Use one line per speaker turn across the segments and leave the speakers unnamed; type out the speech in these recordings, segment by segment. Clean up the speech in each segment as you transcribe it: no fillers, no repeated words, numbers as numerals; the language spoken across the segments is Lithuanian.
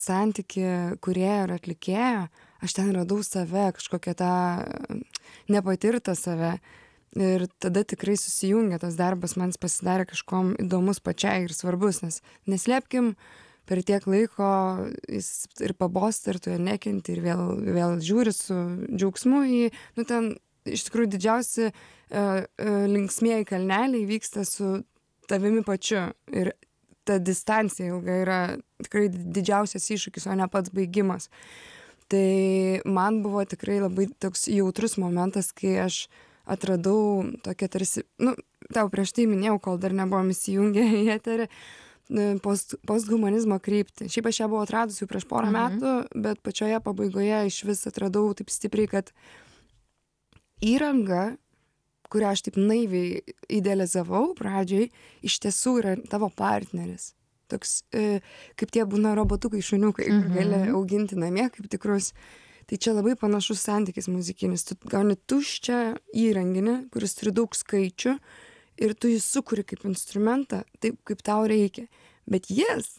santykį kūrėjo ir atlikėjo, aš ten radau save, kažkokią tą nepatirtą save. Ir tada tikrai susijungė tas darbas, man jis pasidarė kažkuom įdomus pačiai ir svarbus, nes neslėpkim, per tiek laiko jis ir pabosta, ir tu jo nekenti, ir vėl žiūri su džiaugsmu į, nu ten iš tikrųjų didžiausi linksmieji kalneliai vyksta su tavimi pačiu. Ir ta distancija ilga yra tikrai didžiausias iššūkis, o ne pats baigimas. Tai man buvo tikrai labai toks jautrus momentas, kai aš atradau tokią tarsi, nu, tau prieš tai minėjau, kol dar nebuvom įsijungę į eterį, posthumanizmo kryptį. Šiaip aš ją buvau atradus jau prieš porą metų, bet pačioje pabaigoje iš vis atradau taip stipriai, kad įranga, kurią aš taip naiviai idealizavau pradžiai, iš tiesų yra tavo partneris. Toks, kaip tie būna robotukai, šuniukai, kur gali auginti namie kaip tikrus. Tai čia labai panašus santykis muzikinis. Tu gauni tuščią įrenginį, kuris turi daug skaičių ir tu jį sukuri kaip instrumentą, taip kaip tau reikia. Bet jis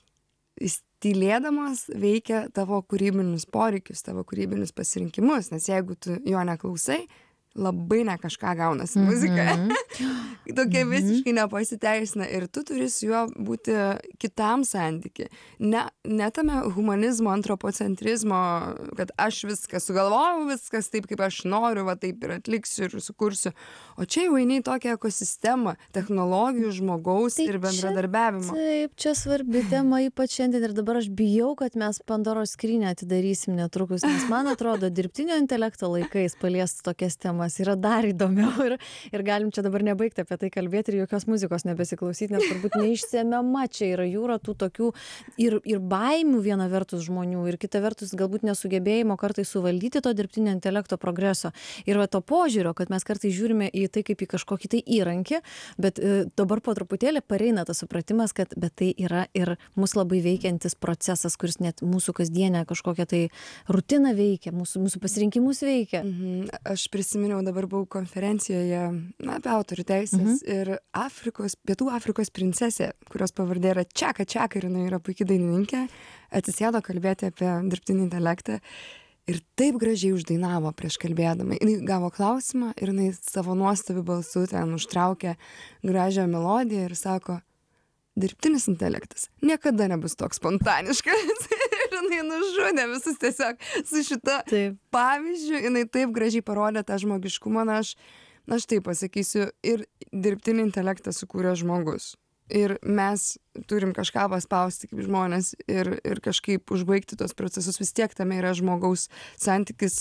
tylėdamas veikia tavo kūrybinius poreikius, tavo kūrybinius pasirinkimus, nes jeigu tu jo neklausai, labai ne kažką gaunasi muzika. Tokia visiškai nepasiteisina ir tu turi su juo būti kitam santyki. Ne tame humanizmo, antropocentrizmo, kad aš viską sugalvojau, viskas taip, kaip aš noriu, va taip ir atliksiu ir sukursiu. O čia jau eini į tokią ekosistemą technologijų, žmogaus ir bendradarbiavimo.
Taip, čia svarbi tema, ypač šiandien ir dabar aš bijau, kad mes Pandoros skrynią atidarysim netrukus, nes man atrodo, dirbtinio intelekto laikais paliesti tokias temas yra dar įdomiau ir galim čia dabar nebaigti apie tai kalbėti ir jokios muzikos nebesiklausyti, nes turbūt neišsemiama čia yra jūra tų tokių ir baimių viena vertus žmonių ir kita vertus galbūt nesugebėjimo kartais suvaldyti to dirbtinio intelekto progreso. Ir va to požiūrio, kad mes kartais žiūrime į tai kaip į kažkokį tai įrankį, bet dabar po truputėlį pareina tas supratimas, kad bet tai yra ir mus labai veikiantis procesas, kuris net mūsų kasdienę kažkokią tai rutiną veikia, mūsų pasirinkimus veikia.
Aš prisiminiau, dabar buvau konferencijoje apie autorių teisės ir Pietų Afrikos princesė, kurios pavardė yra Čaka ir jinai yra puikiai dainininkė, atsisėdo kalbėti apie dirbtinį intelektą ir taip gražiai uždainavo prieš kalbėdama. Jinai gavo klausimą ir jinai savo nuostabiu balsu ten užtraukė gražią melodiją ir sako, dirbtinis intelektas niekada nebus toks spontaniškas. Jinai nužudė visus tiesiog su šita pavyzdžiu, jinai taip gražiai parodė tą žmogiškumą, aš taip pasakysiu, ir dirbtinį intelektą sukūrė žmogus. Ir mes turim kažką paspausti kaip žmonės ir kažkaip užbaigti tos procesus, vis tiek tame yra žmogaus santykis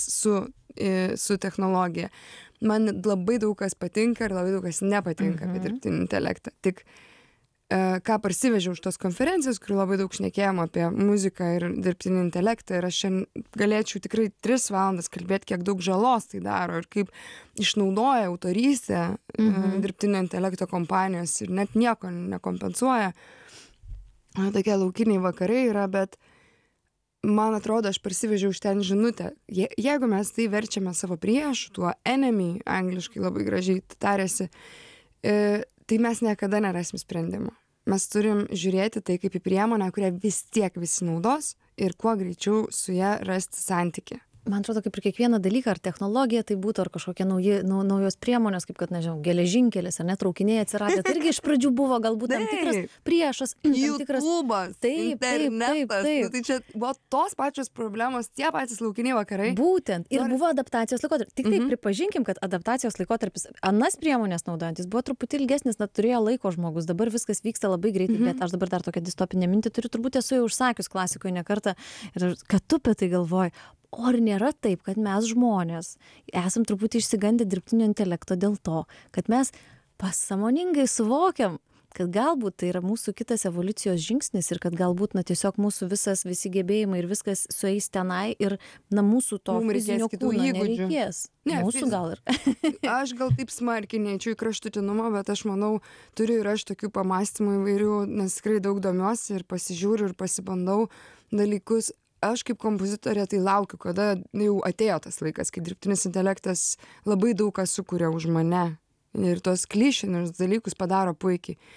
su technologija. Man labai daug kas patinka ir labai daug kas nepatinka apie dirbtinį intelektą. Tik ką parsivežiau iš tos konferencijos, kur labai daug šnekėjom apie muziką ir dirbtinį intelektą ir aš šiandien galėčiau tikrai 3 valandas kalbėti, kiek daug žalos tai daro ir kaip išnaudoja autorystę dirbtinio intelekto kompanijos ir net nieko nekompensuoja. Tokie laukiniai vakarai yra, bet man atrodo, aš parsivežiau iš ten žinutę. Jeigu mes tai verčiame savo priešų, tuo enemy, angliškai labai gražiai tariasi, tai mes niekada nerasim sprendimo. Mes turim žiūrėti tai kaip į priemonę, kurią vis tiek visi naudos ir kuo greičiau su ją rasti santykį.
Man atrodo, kaip ir kiekvieną dalyką, ar technologija tai būtų, ar kažkokie naujos priemonės, kaip kad, nežinau, geležinkelis, ar netraukiniai atsiradę. Tai irgi iš pradžių buvo galbūt tam tikras priešas.
YouTube'as, internetas. Tai čia buvo tos pačios problemos, tie patys laukiniai vakarai.
Būtent. Ir buvo adaptacijos laikotarpis. Tik taip pripažinkim, kad adaptacijos laikotarpis anas priemonės naudojantis buvo truputį ilgesnis, net turėjo laiko žmogus. Dabar viskas vyksta labai greitai, bet aš dabar dar tokią distopinę mintį turiu, turbūt esu jau užsakius klasikoje ne kartą. Ir kad tu apie tai galvoji. O ar nėra taip, kad mes žmonės esam truputį išsigandę dirbtinio intelekto dėl to, kad mes pasąmoningai suvokiam, kad galbūt tai yra mūsų kitas evoliucijos žingsnis ir kad galbūt tiesiog mūsų visi gebėjimai ir viskas sueis tenai ir mūsų to fizinio kūno nereikės. Mūsų gal ir.
Aš gal taip smarkiai neičiau į kraštutinumą, bet aš manau, turiu ir aš tokių pamastymų įvairių, nes tikrai daug domiuosi ir pasižiūriu ir pasibandau dalykus. Aš kaip kompozitorė tai laukiu, kada jau atėjo tas laikas, kai dirbtinis intelektas labai daug ką sukuria už mane ir tos klišinius dalykus padaro puikiai.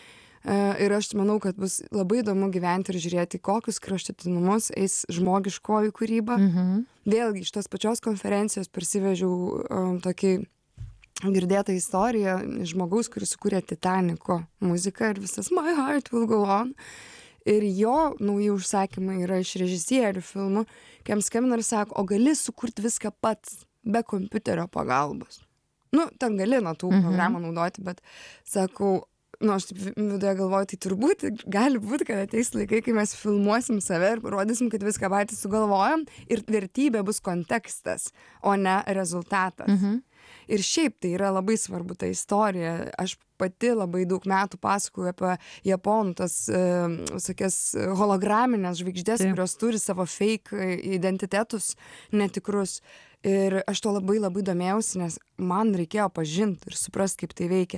Ir aš manau, kad bus labai įdomu gyventi ir žiūrėti, kokius kraštutinumus eis žmogiškoji kūryba. Vėlgi, iš tos pačios konferencijos parsivežiau tokį girdėtą istoriją žmogaus, kuris sukūrė Titaniko muziką ir visas My Heart Will Go On. Ir jo nauji užsakymai yra iš režisierių filmų, kai jam skambina ir sako, o gali sukurti viską pats, be kompiuterio pagalbos. Nu, ten gali nuo tų programų naudoti, bet sakau, aš taip viduje galvoju, tai turbūt gali būti, kad ateis laikai, kai mes filmuosim save ir rodysim, kad viską patys sugalvojam ir vertybė bus kontekstas, o ne rezultatas. Ir šiaip tai yra labai svarbu ta istorija. Aš pati labai daug metų pasakoju apie japonų tas visokias holograminės žvaigždės, kurios turi savo fake identitetus netikrus. Ir aš to labai domėjausi, nes man reikėjo pažinti ir suprasti, kaip tai veikia.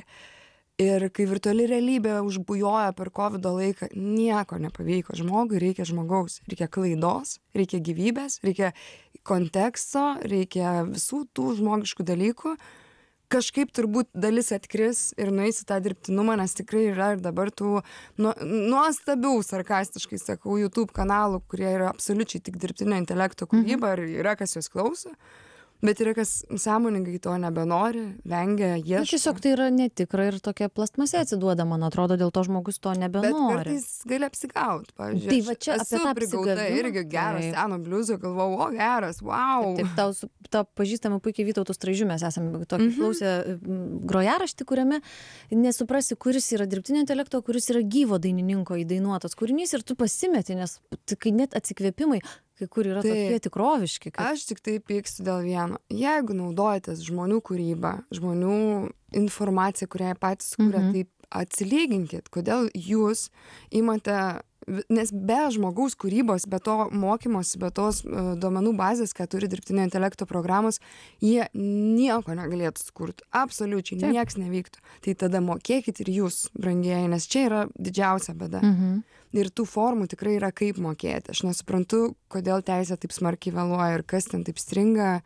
Ir kai virtuali realybė užbujoja per COVID laiką, nieko nepavyko. Žmogui reikia žmogaus, reikia klaidos, reikia gyvybės, reikia konteksto, reikia visų tų žmogiškų dalykų. Kažkaip turbūt dalis atkris ir nueis į tą dirbtinumą, nes tikrai yra ir dabar tų nuostabių, sarkastiškai sakau, YouTube kanalų, kurie yra absoliučiai tik dirbtinio intelekto kūryba ir yra kas juos klauso. Bet yra kas sąmoningai to nebenori, vengia, ieško.
Tiesiog tai yra netikra ir tokia plastmasė atsiduoda, man atrodo, dėl to žmogus to nebenori.
Bet kartais gali apsigauti, pavyzdžiui.
Tai va čia
esu prigauta irgi geras seno bliuzo, galvojau, o geras, wow.
Taip, tau pažįstama puikiai Vytautų Straižių, mes esame tokį klausę grojaraštį, kuriame nesuprasi, kuris yra dirbtinio intelekto, kuris yra gyvo dainininko įdainuotas kūrinys ir tu pasimeti, nes kai net atsikvėpimai kai kur yra tokie tikroviški.
Aš tik tai pykstu dėl vieno. Jeigu naudojatės žmonių kūrybą, žmonių informaciją, kurią patys kūrė, tai atsilyginkit, kodėl jūs imate, nes be žmogaus kūrybos, be to mokymosi, be tos duomenų bazės, ką turi dirbtinio intelekto programos, jie nieko negalėtų sukurti. Absoliučiai nieks nevyktų. Tai tada mokėkit ir jūs, brangieji, nes čia yra didžiausia bėda. Ir tų formų tikrai yra kaip mokėti. Aš nesuprantu, kodėl teisė taip smarkiai vėluoja ir kas ten taip stringa.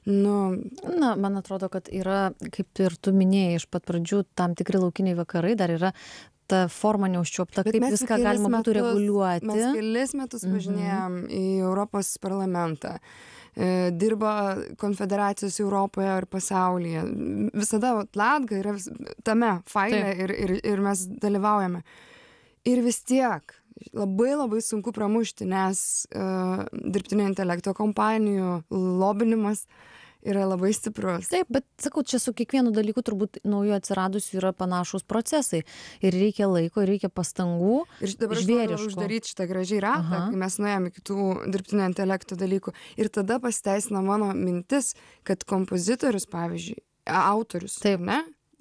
Na, man atrodo, kad yra, kaip ir tu minėjai iš pat pradžių, tam tikri laukiniai vakarai, dar yra ta forma neužčiuopta, kaip viską galima būtų reguliuoti.
Mes kelis metus važinėjom į Europos parlamentą. Dirba konfederacijos Europoje ir pasaulyje. Visada Latga yra tame faile ir mes dalyvaujame. Ir vis tiek labai sunku pramušti, nes dirbtinio intelekto kompanijų lobinimas yra labai stiprus.
Taip, bet sakau, čia su kiekvienu dalyku turbūt naujo atsiradusių yra panašus procesai. Ir reikia laiko, ir reikia pastangų.
Ir dabar aš noriu uždaryti šitą gražiai ratą, kai mes nuėjome kitų dirbtinio intelekto dalykų. Ir tada pasiteisina mano mintis, kad kompozitorius, pavyzdžiui, autorius, ne?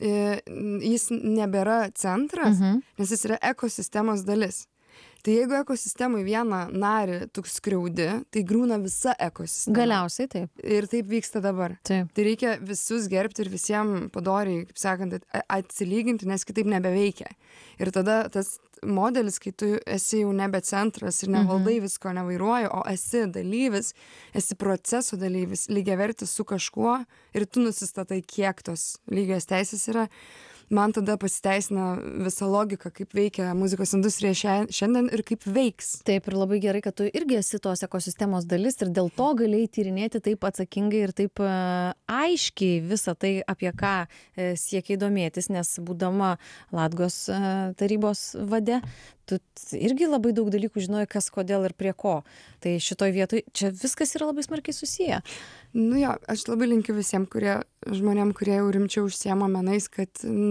Jis nebėra centras, nes jis yra ekosistemos dalis. Tai jeigu ekosistemai vieną narį tu skriaudi, tai griūna visa ekosistema.
Galiausiai taip.
Ir taip vyksta dabar.
Taip.
Tai reikia visus gerbti ir visiems padoriai, kaip sakant, atsilyginti, nes kitaip nebeveikia. Ir tada tas modelis, kai tu esi jau nebe centras ir nevaldai visko, nevairuoji, o esi dalyvis, esi proceso dalyvis, lygiavertis su kažkuo ir tu nusistatai, kiek tos lygios teisės yra. Man tada pasiteisina visa logika, kaip veikia muzikos industrija šiandien ir kaip veiks.
Taip, ir labai gerai, kad tu irgi esi tos ekosistemos dalis ir dėl to galėjai tyrinėti taip atsakingai ir taip aiškiai visą tai, apie ką siekiai domėtis, nes būdama Latgos tarybos vade, tu irgi labai daug dalykų žinojai, kas, kodėl ir prie ko. Tai šitoj vietoj čia viskas yra labai smarkiai susiję.
Jo, aš labai linkiu visiems žmonėm, kurie jau rimčiau užsiema menais, kad,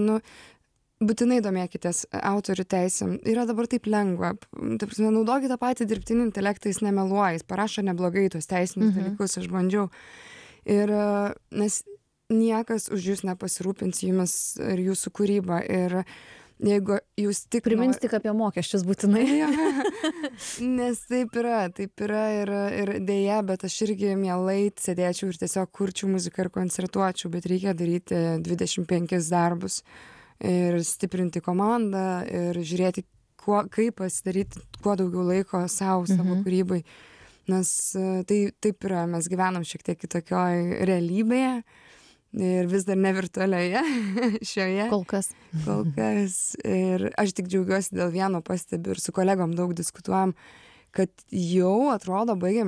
būtinai domėkitės autorių teisėm. Yra dabar taip lengva. Taip, naudokite patį dirbtinį intelektą, jis nemeluoja, jis parašo neblogai tuos teisinius dalykus, aš bandžiau. Ir nes niekas už jūs nepasirūpins jumis ir jūsų kūrybą. Ir jeigu jūs tik...
Primins tik apie mokesčius būtinai.
Nes taip yra ir dėja, bet aš irgi mielai sėdėčiau ir tiesiog kurčiau muziką ir koncertuočiau, bet reikia daryti 25 darbus ir stiprinti komandą ir žiūrėti, kaip pasidaryti kuo daugiau laiko savo kūrybai. Nes tai taip yra, mes gyvenam šiek tiek kitokioj realybėje. ir vis dar ne virtualioje šioje.
Kol kas.
Kol kas. Ir aš tik džiaugiuosi dėl vieno, pastebiu ir su kolegom daug diskutuojam, kad jau atrodo baigėm